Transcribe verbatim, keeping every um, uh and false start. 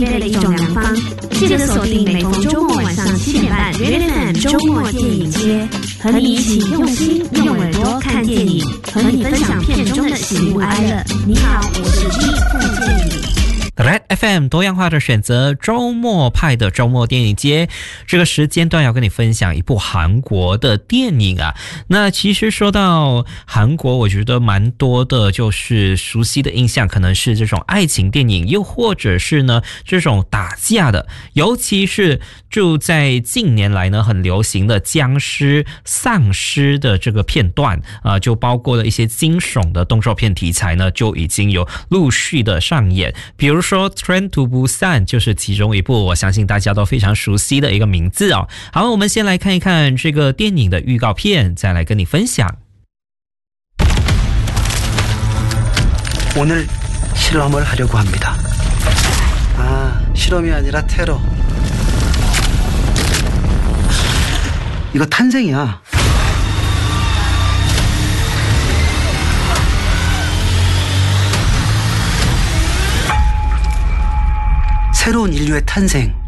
必备的一种良方。记得锁定每逢周末晚上七点半 Red F M 周末电影街，和你一起用心用耳朵看电影，和你分享片中的喜怒哀乐。你好，我是 G 傅建宇。 Red F M 多样化的选择，周末派的周末电影街，这个时间段要跟你分享一部韩国的电影啊。那其实说到韩国，我觉得蛮多的就是熟悉的印象，可能是这种爱情电影，又或者是呢这种打架的，尤其是就在近年来呢很流行的僵尸丧尸的这个片段啊、呃，就包括了一些惊悚的动作片题材呢，就已经有陆续的上演，比如说 Train to Busan 就是其中一部我相信大家都非常熟悉的一个名字哦。好，我们先来看一看这个电影的预告片，再来跟你分享。 오늘 실험을 하려고 합니다. 아, 실험이 아니라 테러. 이거 탄생이야. 새로운 인류의 탄생.